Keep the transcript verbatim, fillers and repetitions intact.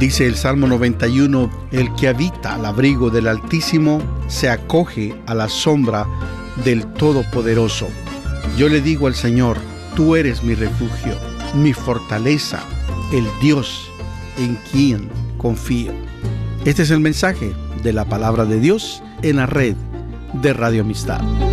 Dice el Salmo noventa y uno, el que habita al abrigo del Altísimo se acoge a la sombra del Todopoderoso. Yo le digo al Señor, tú eres mi refugio, mi fortaleza, el Dios en quien confío. Este es el mensaje de la palabra de Dios en la red de Radio Amistad.